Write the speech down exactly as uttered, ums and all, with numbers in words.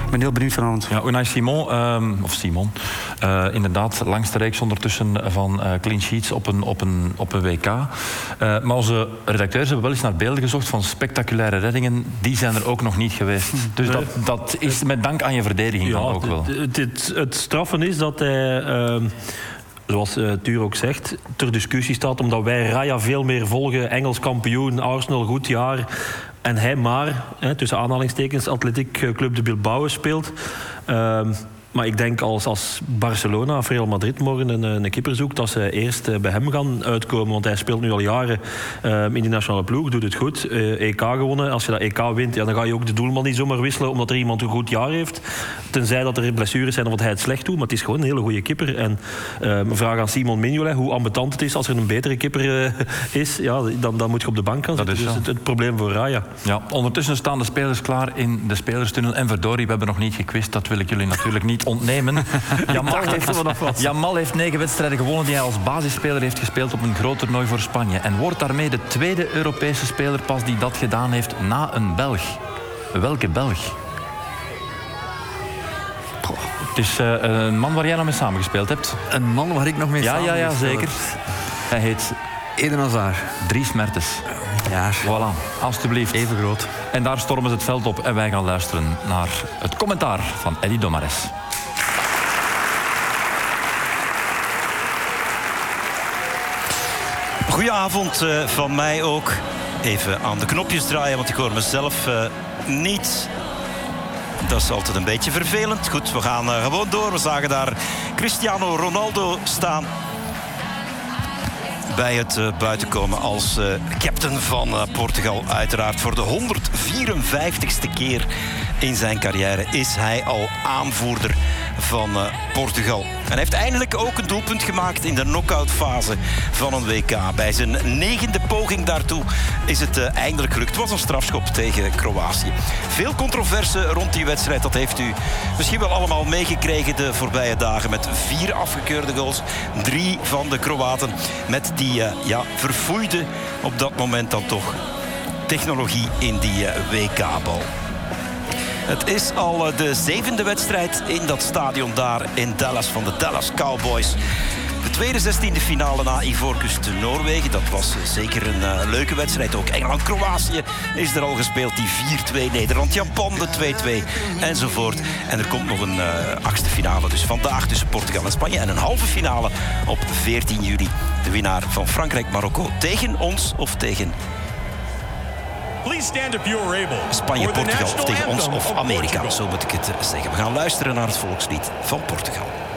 Ik ben heel benieuwd vanavond. Ja, Unai Simon, um, of Simon, uh, inderdaad, langste reeks ondertussen van uh, clean sheets op een, op een, op een W K. Uh, maar onze redacteurs hebben wel eens naar beelden gezocht van spectaculaire reddingen. Die zijn er ook nog niet geweest. Dus nee. dat, dat is met dank aan je verdediging ja, dan ook wel. Het, het, het straffen is dat hij... Uh, Zoals uh, Tuur ook zegt, ter discussie staat omdat wij Raya veel meer volgen. Engels kampioen, Arsenal, goed jaar. En hij maar, hè, tussen aanhalingstekens, Athletic Club de Bilbao speelt. Uh, maar ik denk als, als Barcelona of Real Madrid morgen een, een keeper zoekt, dat ze eerst uh, bij hem gaan uitkomen. Want hij speelt nu al jaren uh, in die nationale ploeg, doet het goed. Uh, E K gewonnen. Als je dat E K wint, ja, dan ga je ook de doelman niet zomaar wisselen omdat er iemand een goed jaar heeft. Tenzij dat er blessures zijn of dat hij het slecht doet. Maar het is gewoon een hele goede keeper. En uh, een vraag aan Simon Mignolet, hoe ambetant het is als er een betere keeper uh, is. Ja, dan, dan moet je op de bank gaan zitten. Dat is dus het, het probleem voor Raya. Ja, ondertussen staan de spelers klaar in de spelerstunnel. En verdorie, we hebben nog niet gekwist. Dat wil ik jullie natuurlijk niet ontnemen. Jamal heeft, Jamal heeft negen wedstrijden gewonnen die hij als basisspeler heeft gespeeld op een groot toernooi voor Spanje. En wordt daarmee de tweede Europese speler pas die dat gedaan heeft na een Belg. Welke Belg? Goh. Het is uh, een man waar jij nog mee samengespeeld hebt. Een man waar ik nog mee ja, samengespeeld heb? Ja, ja, zeker. Hij heet... Eden Hazard. Dries Mertens. Ja. Voilà, alstublieft. Even groot. En daar stormen ze het veld op en wij gaan luisteren naar het commentaar van Eddy Domares. Goedenavond uh, van mij ook. Even aan de knopjes draaien, want ik hoor mezelf uh, niet. Dat is altijd een beetje vervelend. Goed, we gaan uh, gewoon door. We zagen daar Cristiano Ronaldo staan. Bij het uh, buitenkomen als uh, captain van uh, Portugal. Uiteraard voor de honderdvierenvijftigste keer in zijn carrière is hij al aanvoerder van uh, Portugal. En hij heeft eindelijk ook een doelpunt gemaakt in de knock-outfase van een W K. Bij zijn negende poging daartoe is het uh, eindelijk gelukt. Het was een strafschop tegen Kroatië. Veel controverse rond die wedstrijd. Dat heeft u misschien wel allemaal meegekregen de voorbije dagen. Met vier afgekeurde goals. Drie van de Kroaten. Met die uh, ja, verfoeide op dat moment dan toch technologie in die uh, W K-bal. Het is al de zevende wedstrijd in dat stadion daar in Dallas van de Dallas Cowboys. De tweede zestiende finale na Ivoorkust Noorwegen. Dat was zeker een uh, leuke wedstrijd. Ook Engeland-Kroatië is er al gespeeld. Die vier twee. Nederland-Japan, de twee twee. Enzovoort. En er komt nog een uh, achtste finale. Dus vandaag tussen Portugal en Spanje. En een halve finale op veertien juli. De winnaar van Frankrijk-Marokko tegen ons of tegen Spanje, Portugal of tegen ons of Amerika. Zo moet ik het zeggen. We gaan luisteren naar het volkslied van Portugal.